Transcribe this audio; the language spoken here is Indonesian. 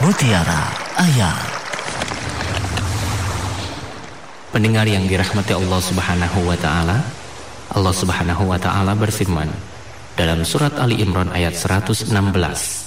Mutiara Ayat. Pendengar yang dirahmati Allah Subhanahu wa taala, Allah Subhanahu wa taala berfirman dalam surat Ali Imran ayat 116,